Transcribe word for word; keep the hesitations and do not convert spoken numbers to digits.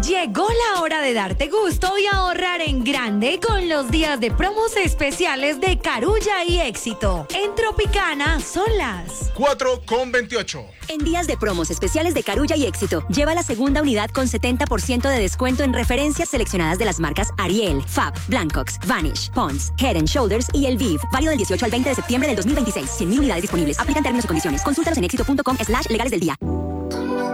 Llegó la hora de darte gusto y ahorrar en grande con los días de promos especiales de Carulla y Éxito. En Tropicana son las cuatro con veintiocho. En días de promos especiales de Carulla y Éxito, lleva la segunda unidad con setenta por ciento de descuento en referencias seleccionadas de las marcas Ariel, Fab, Blancox, Vanish, Pond's, Head and Shoulders y El Viv. Válido del dieciocho al veinte de septiembre del dos mil veintiséis. cien mil unidades disponibles. Aplican términos y condiciones. Consúltalos en éxito punto com slash legales del día.